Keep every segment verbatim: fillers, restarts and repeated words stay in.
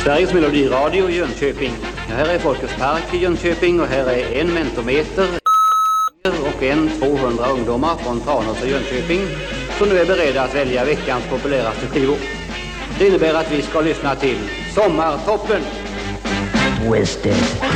Sveriges Melodiradio i Jönköping. Här är Folkets park i Jönköping och här är en mentometer och en tvåhundra ungdomar från Tranås och Jönköping som nu är beredda att välja veckans populäraste skivor. Det innebär att vi ska lyssna till Sommartoppen. Wasted.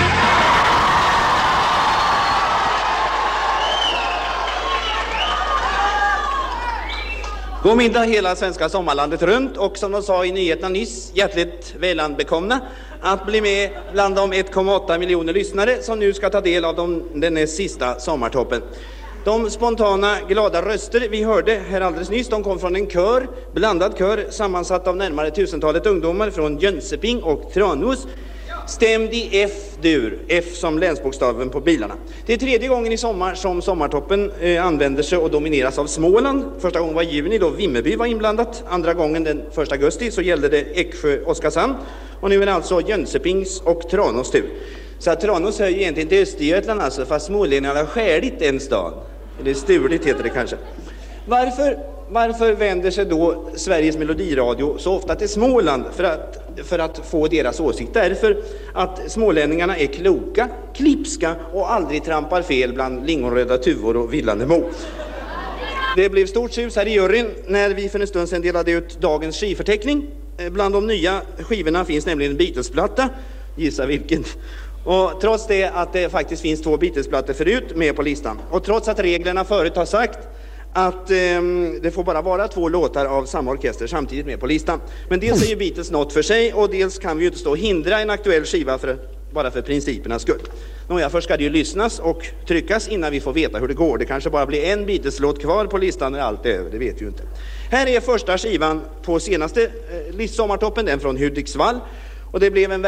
God middag hela svenska sommarlandet runt, och som de sa i nyheterna nyss, hjärtligt välanbekomna att bli med bland de ett komma åtta miljoner lyssnare som nu ska ta del av de, den näst sista Sommartoppen. De spontana glada röster vi hörde här alldeles nyss, de kom från en kör, blandad kör sammansatt av närmare tusentalet ungdomar från Jönköping och Tranås, stämd i F-dur, F som länsbokstaven på bilarna. Det är tredje gången i sommar som Sommartoppen eh, använder sig och domineras av Småland. Första gången var i juni då Vimmerby var inblandat. Andra gången den första augusti så gällde det Eksjö, Oskarshamn. Och nu är det alltså Jönköpings och Tranås tur. Så att Tranås hör ju egentligen till Östergötland alltså, fast smålänningarna har skärligt en stad. Eller stuligt heter det kanske. Varför, varför vänder sig då Sveriges Melodiradio så ofta till Småland för att, för att få deras åsikt? Därför att smålänningarna är kloka, klipska och aldrig trampar fel bland lingonröda tuvor och villande mo. Det blev stort tjus här i juryn när vi för en stund sedan delade ut dagens skivförteckning. Bland de nya skivorna finns nämligen en Beatles-platta, gissa vilken. Och trots det att det faktiskt finns två Beatles-plattor förut med på listan, och trots att reglerna förut har sagt att eh, det får bara vara två låtar av samma orkester samtidigt med på listan. Men dels är ju Beatles något för sig, och dels kan vi ju inte stå och hindra en aktuell skiva för, bara för principernas skull. Nåja, först ska det ju lyssnas och tryckas innan vi får veta hur det går. Det kanske bara blir en Beatles-låt kvar på listan när allt är över, det vet vi ju inte. Här är första skivan på senaste eh, Sommartoppen, den från Hudiksvall, och det blev en